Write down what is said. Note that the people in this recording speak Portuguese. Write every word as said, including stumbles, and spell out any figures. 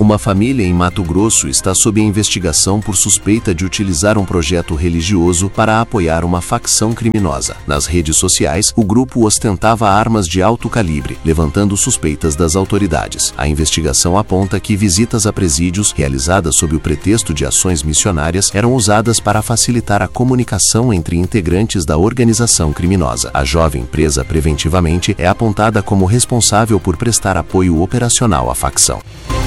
Uma família em Mato Grosso está sob investigação por suspeita de utilizar um projeto religioso para apoiar uma facção criminosa. Nas redes sociais, o grupo ostentava armas de alto calibre, levantando suspeitas das autoridades. A investigação aponta que visitas a presídios, realizadas sob o pretexto de ações missionárias, eram usadas para facilitar a comunicação entre integrantes da organização criminosa. A jovem presa preventivamente é apontada como responsável por prestar apoio operacional à facção.